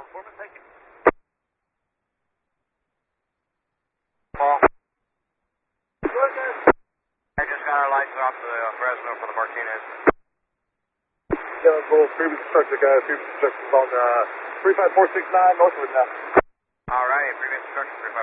Foreman, thank you. Paul. I just got our lights off the Fresno for the Martinez. Previous instructor, guys. Previous instructor's on 35469 north of it now. All right, previous instructor